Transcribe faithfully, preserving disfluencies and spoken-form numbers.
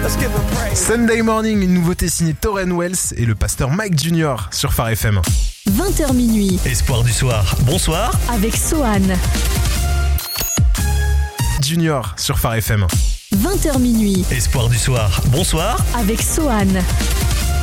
Sunday Morning, une nouveauté signée Tauren Wells et le pasteur Mike Junior sur Phare F M. vingt heures minuit. Espoir du soir, bonsoir. Avec Sohan. Junior sur Phare F M. vingt heures minuit. Espoir du soir, bonsoir. Avec Sohan.